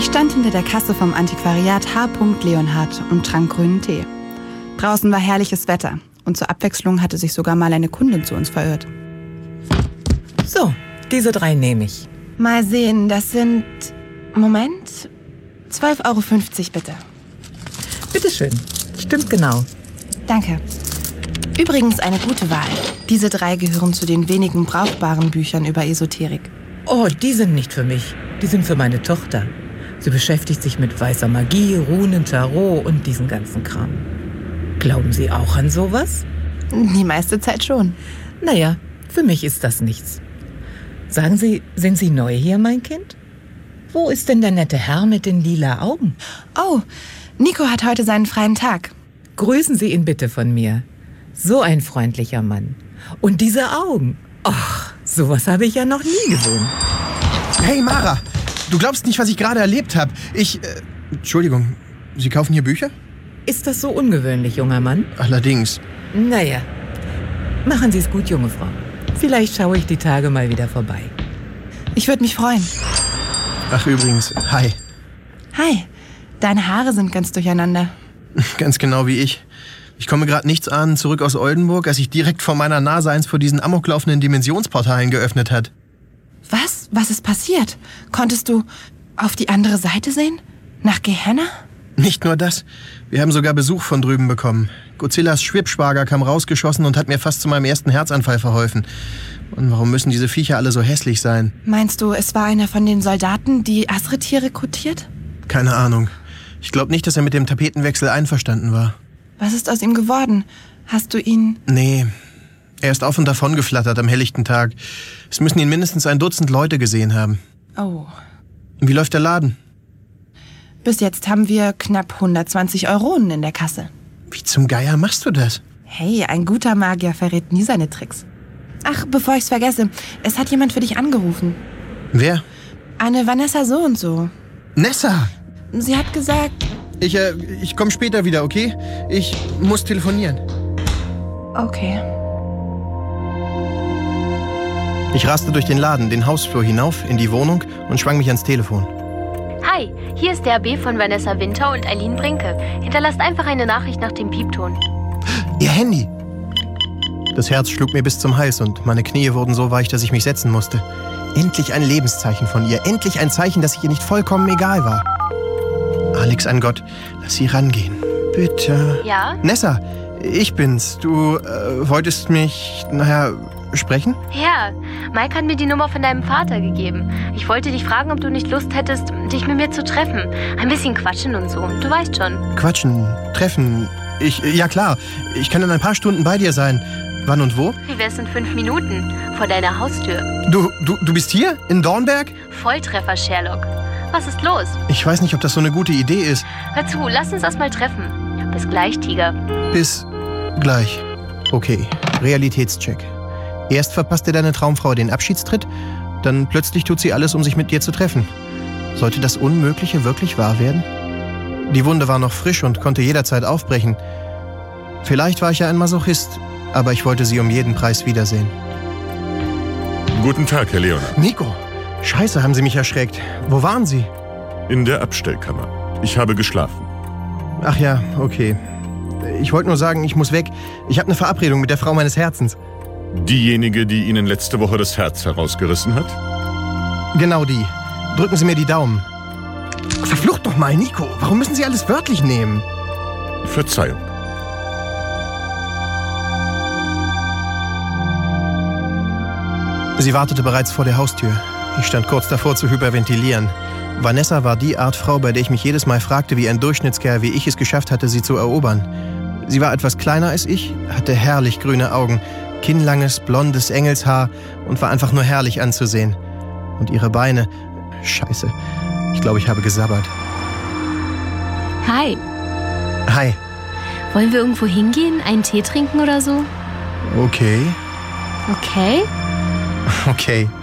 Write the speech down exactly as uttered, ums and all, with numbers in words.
Ich stand hinter der Kasse vom Antiquariat H. Leonhard und trank grünen Tee. Draußen war herrliches Wetter und zur Abwechslung hatte sich sogar mal eine Kundin zu uns verirrt. So, diese drei nehme ich. Mal sehen, das sind... Moment... zwölf Euro fünfzig bitte. Bitteschön, stimmt genau. Danke. Übrigens eine gute Wahl. Diese drei gehören zu den wenigen brauchbaren Büchern über Esoterik. Oh, die sind nicht für mich. Die sind für meine Tochter. Sie beschäftigt sich mit weißer Magie, Runen, Tarot und diesen ganzen Kram. Glauben Sie auch an sowas? Die meiste Zeit schon. Naja, für mich ist das nichts. Sagen Sie, sind Sie neu hier, mein Kind? Wo ist denn der nette Herr mit den lila Augen? Oh, Nico hat heute seinen freien Tag. Grüßen Sie ihn bitte von mir. So ein freundlicher Mann. Und diese Augen. Ach, sowas habe ich ja noch nie gesehen. Hey Mara, du glaubst nicht, was ich gerade erlebt habe. Ich, äh, Entschuldigung, Sie kaufen hier Bücher? Ist das so ungewöhnlich, junger Mann? Allerdings. Naja, machen Sie es gut, junge Frau. Vielleicht schaue ich die Tage mal wieder vorbei. Ich würde mich freuen. Ach übrigens, hi. Hi, deine Haare sind ganz durcheinander. Ganz genau wie ich. Ich komme gerade nichts an, zurück aus Oldenburg, als sich direkt vor meiner Nase eins vor diesen amoklaufenden Dimensionsportalen geöffnet hat. Was? Was ist passiert? Konntest du auf die andere Seite sehen? Nach Gehenna? Nicht nur das. Wir haben sogar Besuch von drüben bekommen. Godzillas Schwippschwager kam rausgeschossen und hat mir fast zu meinem ersten Herzanfall verholfen. Und warum müssen diese Viecher alle so hässlich sein? Meinst du, es war einer von den Soldaten, die Asretir rekrutiert? Keine Ahnung. Ich glaube nicht, dass er mit dem Tapetenwechsel einverstanden war. Was ist aus ihm geworden? Hast du ihn... Nee, er ist auf und davon geflattert am helllichten Tag. Es müssen ihn mindestens ein Dutzend Leute gesehen haben. Oh. Wie läuft der Laden? Bis jetzt haben wir knapp hundertzwanzig Euronen in der Kasse. Wie zum Geier machst du das? Hey, ein guter Magier verrät nie seine Tricks. Ach, bevor ich's vergesse, es hat jemand für dich angerufen. Wer? Eine Vanessa so und so. Nessa! Sie hat gesagt... Ich, äh, ich komme später wieder, okay? Ich muss telefonieren. Okay. Ich raste durch den Laden, den Hausflur hinauf, in die Wohnung und schwang mich ans Telefon. Hi, hier ist der A B von Vanessa Winter und Eileen Brinke. Hinterlasst einfach eine Nachricht nach dem Piepton. Ihr Handy! Das Herz schlug mir bis zum Hals und meine Knie wurden so weich, dass ich mich setzen musste. Endlich ein Lebenszeichen von ihr. Endlich ein Zeichen, dass ich ihr nicht vollkommen egal war. Alex, an Gott, lass sie rangehen. Bitte. Ja? Nessa, ich bin's. Du äh, wolltest mich, naja, sprechen? Ja, Mike hat mir die Nummer von deinem Vater gegeben. Ich wollte dich fragen, ob du nicht Lust hättest, dich mit mir zu treffen. Ein bisschen quatschen und so. Du weißt schon. Quatschen, treffen. Ich, ja klar, ich kann in ein paar Stunden bei dir sein. Wann und wo? Wie wär's in fünf Minuten? Vor deiner Haustür. Du, du, du bist hier? In Dornberg? Volltreffer, Sherlock. Was ist los? Ich weiß nicht, ob das so eine gute Idee ist. Hör zu, lass uns erst mal treffen. Bis gleich, Tiger. Bis gleich. Okay, Realitätscheck. Erst verpasst dir deine Traumfrau den Abschiedstritt, dann plötzlich tut sie alles, um sich mit dir zu treffen. Sollte das Unmögliche wirklich wahr werden? Die Wunde war noch frisch und konnte jederzeit aufbrechen. Vielleicht war ich ja ein Masochist, aber ich wollte sie um jeden Preis wiedersehen. Guten Tag, Herr Leonard. Nico, scheiße, haben Sie mich erschreckt. Wo waren Sie? In der Abstellkammer. Ich habe geschlafen. Ach ja, okay. Ich wollte nur sagen, ich muss weg. Ich habe eine Verabredung mit der Frau meines Herzens. Diejenige, die Ihnen letzte Woche das Herz herausgerissen hat? Genau die. Drücken Sie mir die Daumen. Verflucht doch mal, Nico. Warum müssen Sie alles wörtlich nehmen? Verzeihung. Sie wartete bereits vor der Haustür. Ich stand kurz davor zu hyperventilieren. Vanessa war die Art Frau, bei der ich mich jedes Mal fragte, wie ein Durchschnittskerl wie ich es geschafft hatte, sie zu erobern. Sie war etwas kleiner als ich, hatte herrlich grüne Augen, kinnlanges, blondes Engelshaar und war einfach nur herrlich anzusehen. Und ihre Beine... Scheiße, ich glaube, ich habe gesabbert. Hi. Hi. Wollen wir irgendwo hingehen? Einen Tee trinken oder so? Okay. Okay. Okay.